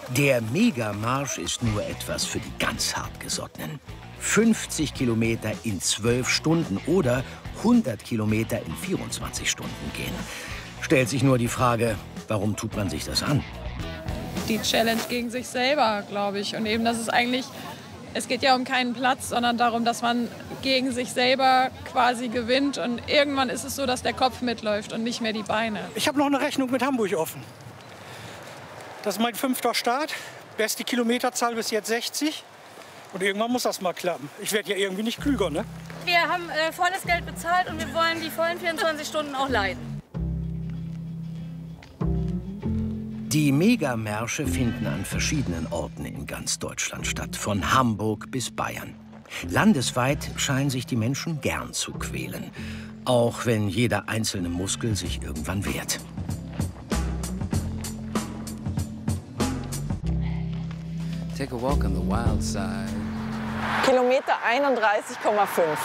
Der Megamarsch ist nur etwas für die ganz Hartgesottenen. 50 Kilometer in 12 Stunden oder 100 Kilometer in 24 Stunden gehen. Stellt sich nur die Frage, warum tut man sich das an? Die Challenge gegen sich selber, glaube ich. Und eben, dass es eigentlich, es geht ja um keinen Platz, sondern darum, dass man gegen sich selber quasi gewinnt. Und irgendwann ist es so, dass der Kopf mitläuft und nicht mehr die Beine. Ich habe noch eine Rechnung mit Hamburg offen. Das ist mein 5. Start. Beste Kilometerzahl bis jetzt 60. Und irgendwann muss das mal klappen. Ich werde ja irgendwie nicht klüger, ne? Wir haben volles Geld bezahlt und wir wollen die vollen 24 Stunden auch leiden. Die Megamärsche finden an verschiedenen Orten in ganz Deutschland statt, von Hamburg bis Bayern. Landesweit scheinen sich die Menschen gern zu quälen, auch wenn jeder einzelne Muskel sich irgendwann wehrt. Take a walk on the wild side. Kilometer 31,5.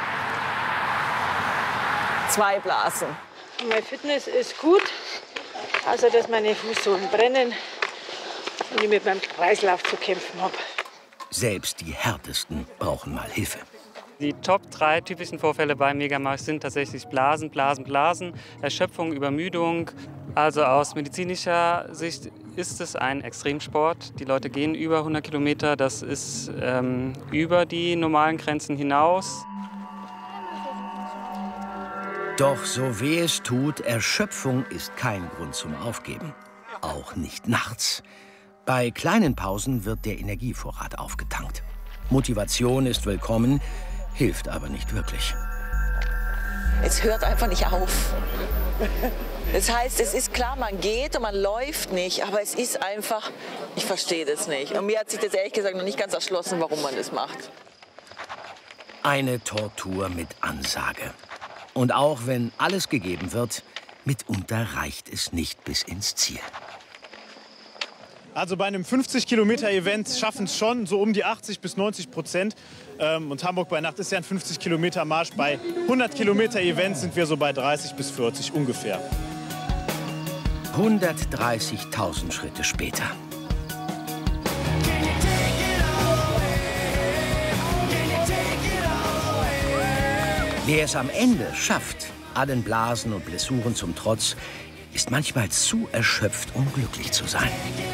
2 Blasen. Meine Fitness ist gut, also dass meine Fußsohlen brennen und ich mit meinem Kreislauf zu kämpfen habe. Selbst die Härtesten brauchen mal Hilfe. Die Top 3 typischen Vorfälle beim Megamarsch sind tatsächlich Blasen, Blasen, Blasen, Erschöpfung, Übermüdung. Also aus medizinischer Sicht ist es ein Extremsport. Die Leute gehen über 100 Kilometer, das ist über die normalen Grenzen hinaus. Doch so weh es tut, Erschöpfung ist kein Grund zum Aufgeben. Auch nicht nachts. Bei kleinen Pausen wird der Energievorrat aufgetankt. Motivation ist willkommen, hilft aber nicht wirklich. Es hört einfach nicht auf. Das heißt, es ist klar, man geht und man läuft nicht, aber es ist einfach, ich verstehe das nicht. Und mir hat sich das ehrlich gesagt noch nicht ganz erschlossen, warum man das macht. Eine Tortur mit Ansage. Und auch wenn alles gegeben wird, mitunter reicht es nicht bis ins Ziel. Also bei einem 50-Kilometer-Event schaffen es schon so um die 80–90%. Und Hamburg bei Nacht ist ja ein 50-Kilometer-Marsch. Bei 100-Kilometer-Events sind wir so bei 30–40 ungefähr. 130.000 Schritte später. Wer es am Ende schafft, allen Blasen und Blessuren zum Trotz, ist manchmal zu erschöpft, um glücklich zu sein.